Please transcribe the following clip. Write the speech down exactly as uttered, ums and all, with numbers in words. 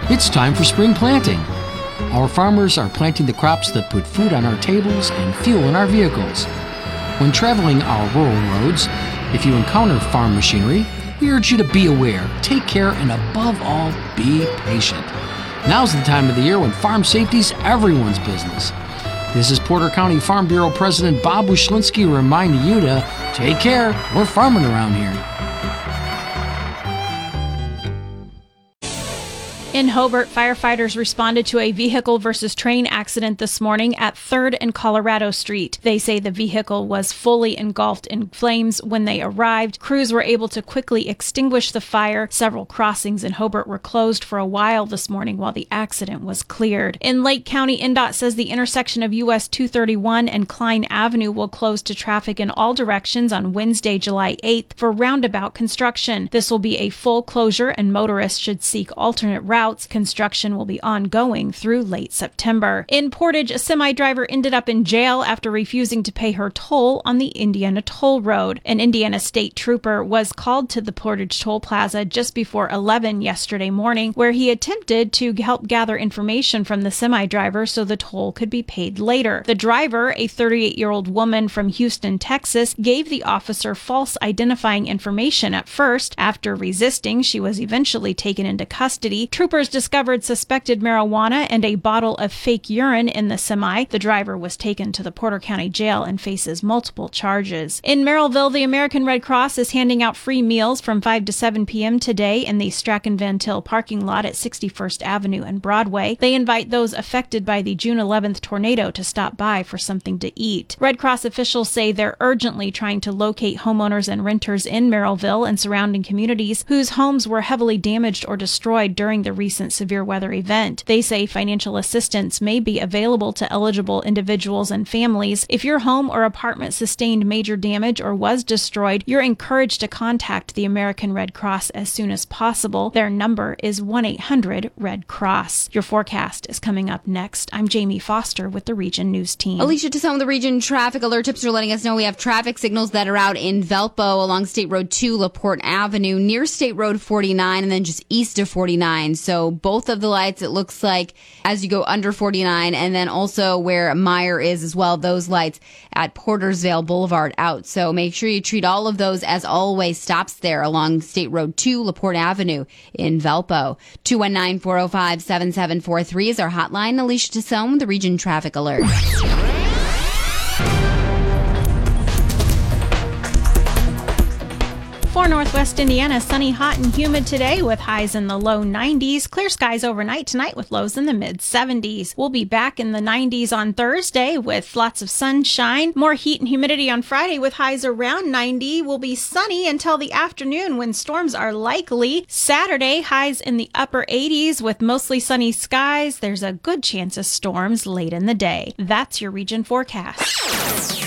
It's time for spring planting. Our farmers are planting the crops that put food on our tables and fuel in our vehicles. When traveling our rural roads, if you encounter farm machinery, we urge you to be aware, take care, and above all, be patient. Now's the time of the year when farm safety's everyone's business. This is Porter County Farm Bureau President Bob Wyszynski reminding you to take care. We're farming around here. In Hobart, firefighters responded to a vehicle versus train accident this morning at third and Colorado Street. They say the vehicle was fully engulfed in flames when they arrived. Crews were able to quickly extinguish the fire. Several crossings in Hobart were closed for a while this morning while the accident was cleared. In Lake County, N D O T says the intersection of U S two thirty-one and Klein Avenue will close to traffic in all directions on Wednesday, July eighth for roundabout construction. This will be a full closure and motorists should seek alternate routes. Construction will be ongoing through late September. In Portage, a semi-driver ended up in jail after refusing to pay her toll on the Indiana Toll Road. An Indiana state trooper was called to the Portage Toll Plaza just before eleven yesterday morning, where he attempted to help gather information from the semi-driver so the toll could be paid later. The driver, a thirty-eight-year-old woman from Houston, Texas, gave the officer false identifying information at first. After resisting, she was eventually taken into custody. Troopers discovered suspected marijuana and a bottle of fake urine in the semi. The driver was taken to the Porter County Jail and faces multiple charges. In Merrillville, the American Red Cross is handing out free meals from five to seven p.m. today in the Strachan Van Til parking lot at sixty-first Avenue and Broadway. They invite those affected by the June eleventh tornado to stop by for something to eat. Red Cross officials say they're urgently trying to locate homeowners and renters in Merrillville and surrounding communities whose homes were heavily damaged or destroyed during the recent severe weather event. They say financial assistance may be available to eligible individuals and families. If your home or apartment sustained major damage or was destroyed, you're encouraged to contact the American Red Cross as soon as possible. Their number is one eight hundred red cross. Your forecast is coming up next. I'm Jamie Foster with the Region News Team. Alicia to some of the Region traffic alert tips are letting us know we have traffic signals that are out in Valpo along State Road two, LaPorte Avenue, near State Road forty-nine, and then just east of forty-nine. So both of the lights, it looks like, as you go under forty-nine, and then also where Meyer is as well, those lights at Portersville Boulevard out. So make sure you treat all of those as always stops there along State Road two, LaPorte Avenue in Valpo. two one nine, four oh five, seven seven four three is our hotline. Alicia Tassone, the Region Traffic Alert. For Northwest Indiana, sunny, hot, and humid today with highs in the low nineties. Clear skies overnight tonight with lows in the mid seventies. We'll be back in the nineties on Thursday with lots of sunshine. More heat and humidity on Friday with highs around ninety. Will be sunny until the afternoon when storms are likely. Saturday, highs in the upper eighties with mostly sunny skies. There's a good chance of storms late in the day. That's your region forecast.